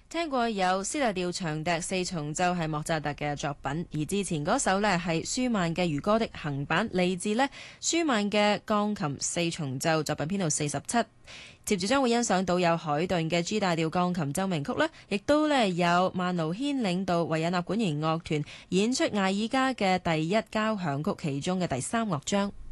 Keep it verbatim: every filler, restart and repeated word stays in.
聽過有《斯特調長笛四重奏》係莫扎特嘅作品，而之前嗰首呢係舒曼嘅《漁歌》的行版，嚟自呢舒曼嘅鋼琴四重奏作品編號四十七。接住將會欣賞到有海頓嘅 G 大調鋼琴奏鳴曲啦，亦都呢有曼奴軒領導維也納管弦樂團演出艾爾加嘅第一交響曲其中嘅第三樂章。